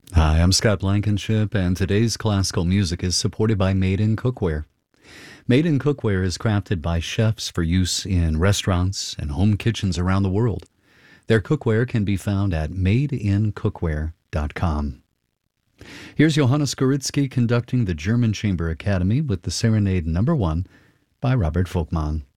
Hi, I'm Scott Blankenship, and today's classical music is supported by Made in Cookware. Made in Cookware is crafted by chefs for use in restaurants and home kitchens around the world. Their cookware can be found at madeincookware.com. Here's Johannes Goritsky conducting the German Chamber Academy with the Serenade No. 1 by Robert Volkmann.